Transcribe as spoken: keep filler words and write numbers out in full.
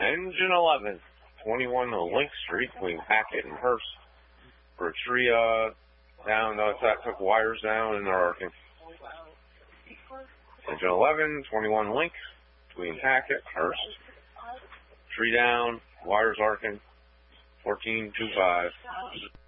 Engine eleven, twenty-one Link Street between Hackett and Hearst for a tree uh, down, uh, that took wires down and they're arcing. Engine eleven, twenty-one Link between Hackett, Hearst. Tree down, wires arcing, fourteen two five.